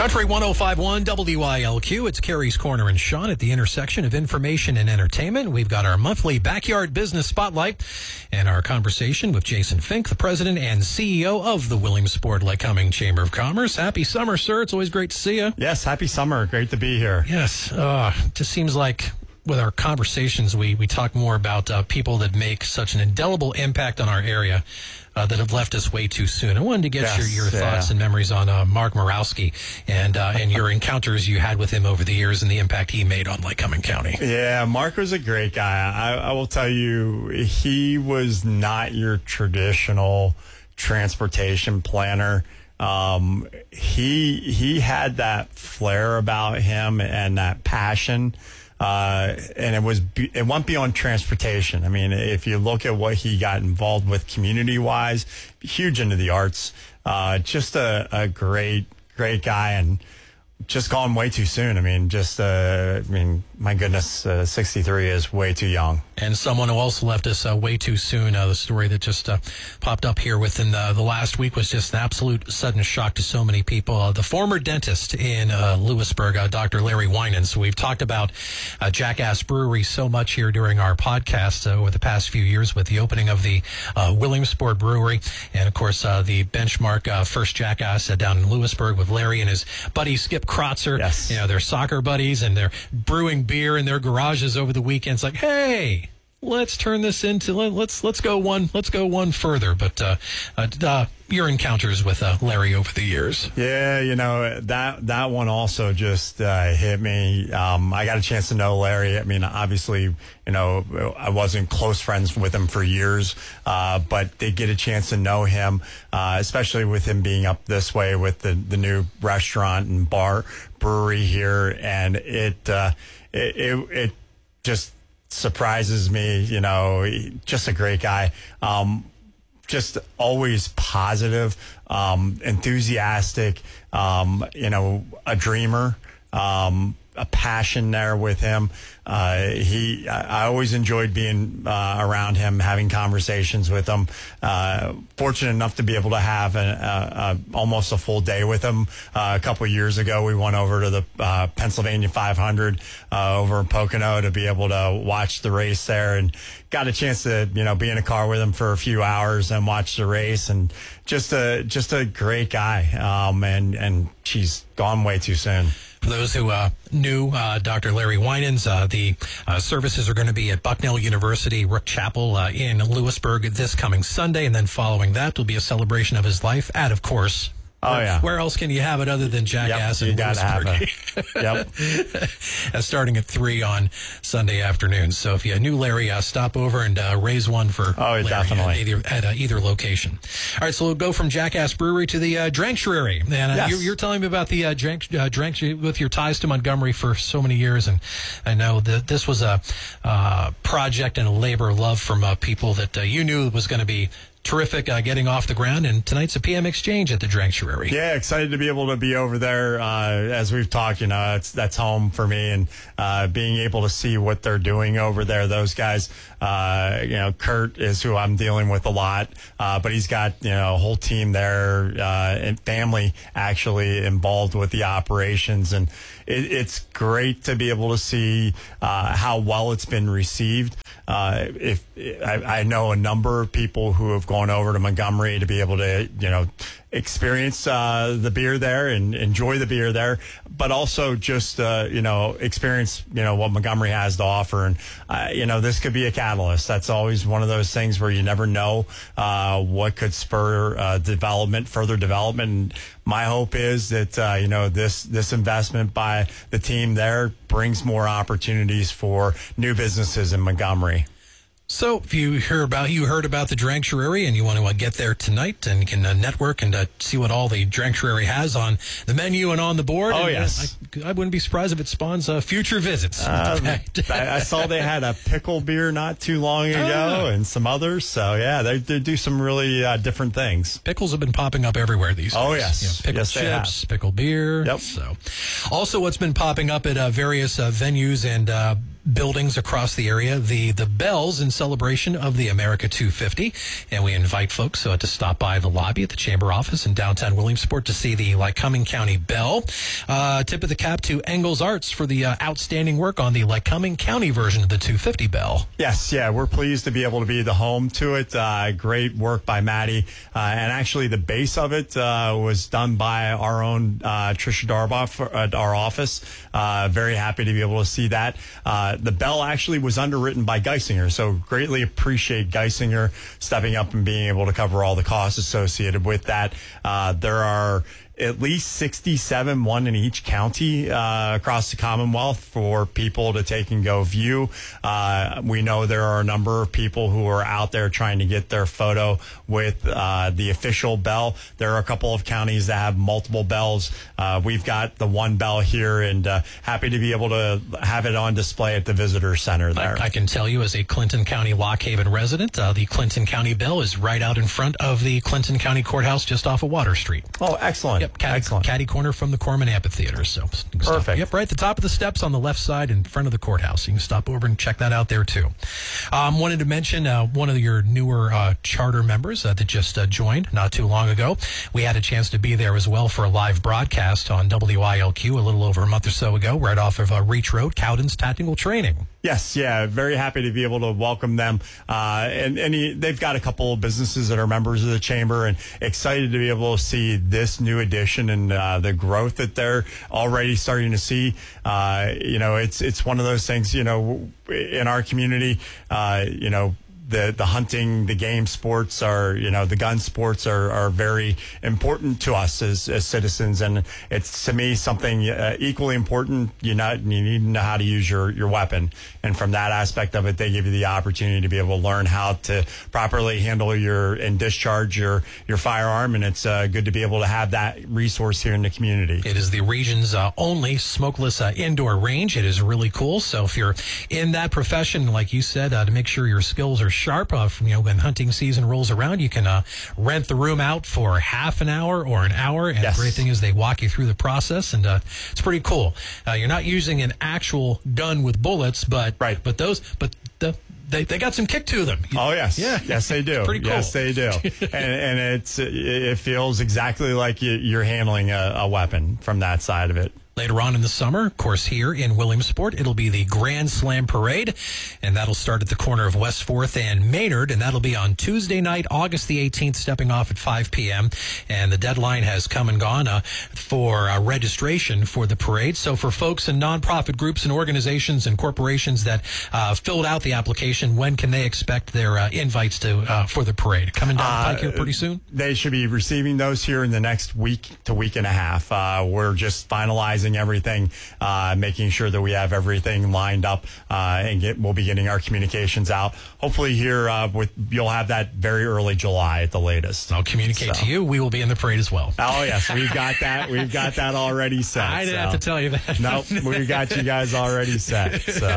Country 105.1 WILQ. It's Carrie's Corner and Sean at the intersection of information and entertainment. We've got our monthly Backyard Business Spotlight and our conversation with Jason Fink, the president and CEO of the Williamsport Lycoming Chamber of Commerce. Happy summer, sir. It's always great to see you. Yes, happy summer. Great to be here. Yes. Just seems like with our conversations, we talk more about people that make such an indelible impact on our area that have left us way too soon. I wanted to get your thoughts and memories on Mark Morawski and your encounters you had with him over the years and the impact he made on Lycoming County. Yeah, Mark was a great guy. I will tell you, he was not your traditional transportation planner. He had that flair about him and that passion. And it went beyond transportation. I mean, if you look at what he got involved with community-wise, huge into the arts, just a great guy, and just gone way too soon. I mean, my goodness, 63 is way too young. And someone who also left us way too soon. The story that just popped up here within the last week was just an absolute sudden shock to so many people. The former dentist in Lewisburg, Dr. Larry Winans. So we've talked about Jackass Brewery so much here during our podcast over the past few years with the opening of the Williamsport Brewery. And, of course, the benchmark first Jackass down in Lewisburg with Larry and his buddy Skip Krotzer. Yes. You know, they're soccer buddies, and they're brewing beer in their garages over the weekends. Like, hey, let's turn this into let's go one further. But your encounters with Larry over the years. Yeah, you know, that one also just hit me. I got a chance to know Larry. I mean, obviously, you know, I wasn't close friends with him for years, but did get a chance to know him, especially with him being up this way with the new restaurant and bar brewery here, and it just surprises me. You know, just a great guy. Just always positive, enthusiastic, you know, a dreamer, a passion there with him. I always enjoyed being around him, having conversations with him. Fortunate enough to be able to have almost a full day with him. A couple of years ago, we went over to the Pennsylvania 500 over in Pocono to be able to watch the race there, and got a chance to, you know, be in a car with him for a few hours and watch the race. And just a great guy. And she's gone way too soon. For those who knew Dr. Larry Winans, the services are going to be at Bucknell University, Rook Chapel in Lewisburg this coming Sunday. And then following that will be a celebration of his life at, of course, where else can you have it other than Jackass and Lewisburg? Yep. Starting at 3 on Sunday afternoon. So if you knew Larry, stop over and raise one for Larry definitely. at either location. All right, so we'll go from Jackass Brewery to the Dranctuary. And yes. you're telling me about the Drank with your ties to Montgomery for so many years, and I know that this was a project and a labor of love from people that you knew was going to be terrific getting off the ground, and tonight's a PM exchange at the Dranctuary. Yeah, excited to be able to be over there. As we've talked, you know, that's home for me, and being able to see what they're doing over there. Those guys, you know, Kurt is who I'm dealing with a lot, but he's got, you know, a whole team there and family actually involved with the operations, and it's great to be able to see how well it's been received. If I know a number of people who have gone over to Montgomery to be able to, you know, experience the beer there and enjoy the beer there, but also just you know, experience, you know, what Montgomery has to offer. And you know, this could be a catalyst. That's always one of those things where you never know what could spur further development. And my hope is that you know, this investment by the team there brings more opportunities for new businesses in Montgomery. So if you heard about the Dranctuary and you want to get there tonight, and you can network and see what all the Dranctuary has on the menu and on the board. Oh, and, yes. I wouldn't be surprised if it spawns future visits. I saw they had a pickle beer not too long ago and some others. So, yeah, they do some really different things. Pickles have been popping up everywhere these days. Oh, yes. You know, pickled chips, pickled beer. Yep. So, also what's been popping up at various venues and buildings across the area, the bells in celebration of the America 250. And we invite folks to stop by the lobby at the Chamber office in downtown Williamsport to see the Lycoming County Bell. Tip of the cap to Engels Arts for the outstanding work on the Lycoming County version of the 250 bell. Yes, yeah, we're pleased to be able to be the home to it. Great work by Maddie. And actually the base of it was done by our own Trisha Darboff at our office. Very happy to be able to see that. The bell actually was underwritten by Geisinger, so greatly appreciate Geisinger stepping up and being able to cover all the costs associated with that. There are at least 67, one in each county across the Commonwealth for people to take and go view. We know there are a number of people who are out there trying to get their photo with the official bell. There are a couple of counties that have multiple bells. We've got the one bell here, and happy to be able to have it on display at the visitor center there. I can tell you as a Clinton County Lock Haven resident, the Clinton County Bell is right out in front of the Clinton County Courthouse just off of Water Street. Oh, excellent. Yep, catty corner from the Corman Amphitheater. So perfect. Yep, right at the top of the steps on the left side in front of the courthouse. You can stop over and check that out there too. Wanted to mention one of your newer charter members that just joined not too long ago. We had a chance to be there as well for a live broadcast on WILQ a little over a month or so ago, right off of Reach Road, Cowden's Tactical Training. Yes, yeah, very happy to be able to welcome them. They've got a couple of businesses that are members of the chamber, and excited to be able to see this new addition and the growth that they're already starting to see. It's one of those things, in our community, the hunting, the game sports are, the gun sports are very important to us as citizens. And it's, to me, something equally important. You need to know how to use your weapon. And from that aspect of it, they give you the opportunity to be able to learn how to properly handle and discharge your firearm. And it's good to be able to have that resource here in the community. It is the region's only smokeless indoor range. It is really cool. So if you're in that profession, like you said, to make sure your skills are sharp, when hunting season rolls around, you can rent the room out for half an hour or an hour. And yes. The great thing is they walk you through the process, and it's pretty cool. You're not using an actual gun with bullets, but right. They got some kick to them. Oh, yes. Yeah. Yes, they do. Pretty cool. Yes, they do. and it feels exactly like you're handling a weapon from that side of it. Later on in the summer, of course, here in Williamsport, it'll be the Grand Slam Parade, and that'll start at the corner of West 4th and Maynard, and that'll be on Tuesday night, August the 18th, stepping off at 5 p.m., and the deadline has come and gone for registration for the parade. So for folks in nonprofit groups and organizations and corporations that filled out the application, when can they expect their invites for the parade? Coming down the pike here pretty soon? They should be receiving those here in the next week to week and a half. We're just finalizing everything, making sure that we have everything lined up, and we'll be getting our communications out. Hopefully here, you'll have that very early July at the latest. I'll communicate to you. We will be in the parade as well. Oh, yes. We've got that. We've got that already set. I didn't have to tell you that. Nope. We got you guys already set. So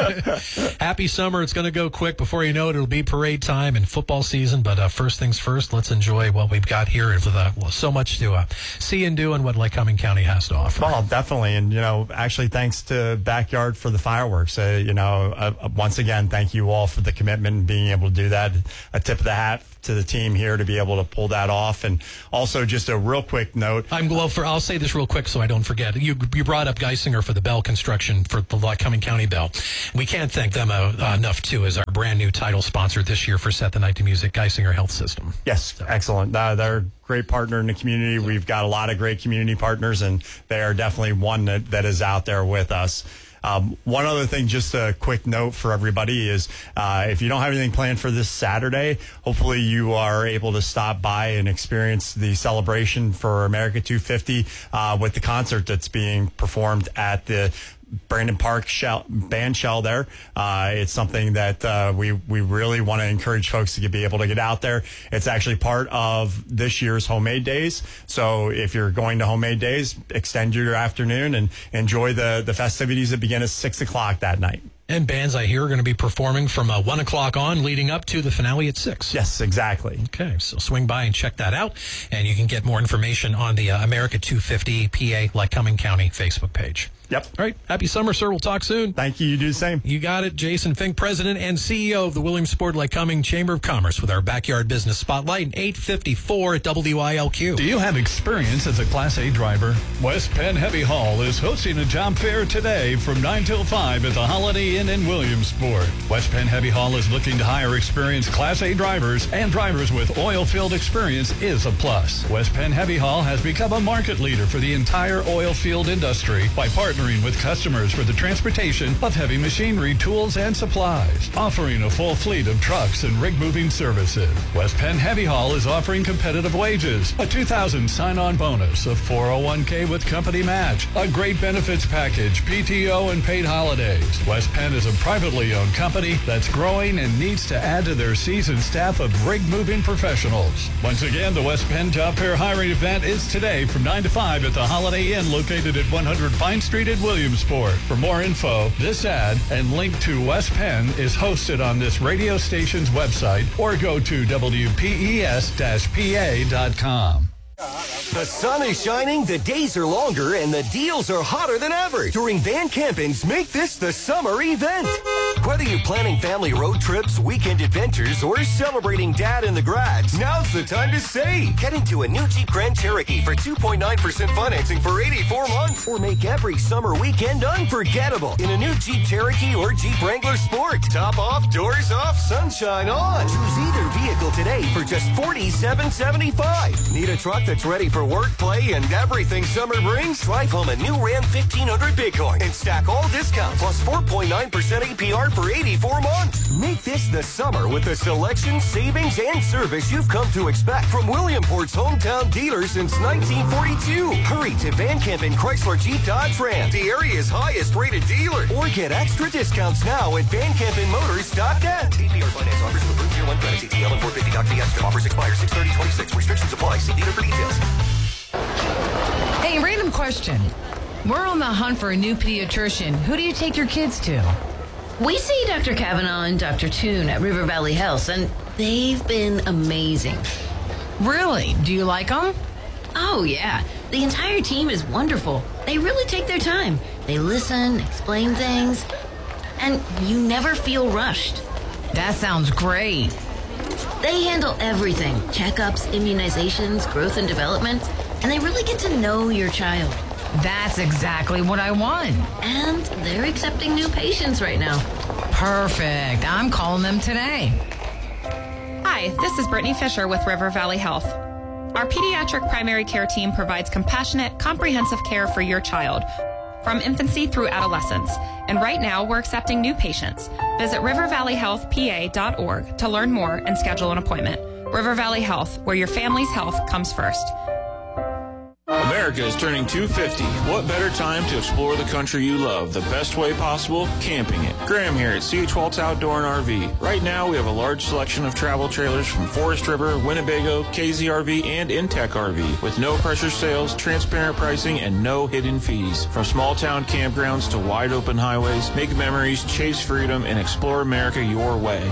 happy summer. It's going to go quick. Before you know it, it'll be parade time and football season. But first things first, let's enjoy what we've got here with so much to see and do and what Lycoming County has to offer. Well, definitely. And, actually thanks to Backyard for the fireworks. Once again, thank you all for the commitment and being able to do that. A tip of the hat to the team here to be able to pull that off. And also just a real quick note. I'll say this real quick so I don't forget. You brought up Geisinger for the bell construction for the Lycoming County Bell. We can't thank them enough, too, as our brand new title sponsor this year for Set the Night to Music, Geisinger Health System. Yes, excellent. They're a great partner in the community. We've got a lot of great community partners, and they are definitely one that is out there with us. One other thing, just a quick note for everybody is if you don't have anything planned for this Saturday, hopefully you are able to stop by and experience the celebration for America 250 with the concert that's being performed at the Brandon Park band shell there. It's something that we really want to encourage folks to be able to get out there. It's actually part of this year's Homemade Days. So if you're going to Homemade Days, extend your afternoon and enjoy the festivities that begin at 6 o'clock that night. And bands, I hear, are going to be performing from 1 o'clock on, leading up to the finale at 6. Yes, exactly. Okay, so swing by and check that out. And you can get more information on the America 250 PA Lycoming County Facebook page. Yep. All right. Happy summer, sir. We'll talk soon. Thank you. You do the same. You got it. Jason Fink, President and CEO of the Williamsport Lycoming Chamber of Commerce, with our Backyard Business Spotlight, 854 at WILQ. Do you have experience as a Class A driver? West Penn Heavy Haul is hosting a job fair today from 9 till 5 at the Holiday Inn in Williamsport. West Penn Heavy Haul is looking to hire experienced Class A drivers, and drivers with oil field experience is a plus. West Penn Heavy Haul has become a market leader for the entire oil field industry by partnering with customers for the transportation of heavy machinery, tools, and supplies, offering a full fleet of trucks and rig moving services. West Penn Heavy Haul is offering competitive wages, a $2,000 sign-on bonus, a 401k with company match, a great benefits package, PTO, and paid holidays. West Penn is a privately owned company that's growing and needs to add to their seasoned staff of rig moving professionals. Once again, the West Penn Job Fair hiring event is today from 9 to 5 at the Holiday Inn located at 100 Pine Street in Williamsport. For more info, this ad and link to West Penn is hosted on this radio station's website, or go to WPES-PA.com. The sun is shining, the days are longer, and the deals are hotter than ever during Van Camping's Make This the Summer event. Whether you're planning family road trips, weekend adventures, or celebrating dad in the garage, now's the time to save. Get into a new Jeep Grand Cherokee for 2.9% financing for 84 months. Or make every summer weekend unforgettable in a new Jeep Cherokee or Jeep Wrangler Sport. Top off, doors off, sunshine on. Choose either vehicle today for just $47.75. Need a truck that's ready for work, play, and everything summer brings? Drive home a new Ram 1500 Bighorn and stack all discounts plus 4.9% APR for 84 months. Make this the summer with the selection, savings, and service you've come to expect from Williamport's hometown dealer since 1942. Hurry to Van Campen Chrysler Jeep Dodge Ram, the area's highest rated dealer. Or get extra discounts now at VanCampenMotors.net. APR finance offers with approved Tier 1 credit, ATL and 450 Doc Fiesta. Offers expire 6/30/26. Restrictions apply. See dealer for details. Hey, random question. We're on the hunt for a new pediatrician. Who do you take your kids to? We see Dr. Kavanaugh and Dr. Toon at River Valley Health, and they've been amazing. Really? Do you like them? Oh, yeah. The entire team is wonderful. They really take their time. They listen, explain things, and you never feel rushed. That sounds great. They handle everything. Checkups, immunizations, growth and development, and they really get to know your child. That's exactly what I want. And they're accepting new patients right now. Perfect. I'm calling them today. Hi, this is Brittany Fisher with River Valley Health. Our pediatric primary care team provides compassionate, comprehensive care for your child, from infancy through adolescence. And right now, we're accepting new patients. Visit rivervalleyhealthpa.org to learn more and schedule an appointment. River Valley Health, where your family's health comes first. America is turning 250. What better time to explore the country you love the best way possible? Camping it. Graham here at C.H. Waltz Outdoor and RV. Right now, we have a large selection of travel trailers from Forest River, Winnebago, KZRV, and Intech RV with no pressure sales, transparent pricing, and no hidden fees. From small town campgrounds to wide open highways, make memories, chase freedom, and explore America your way.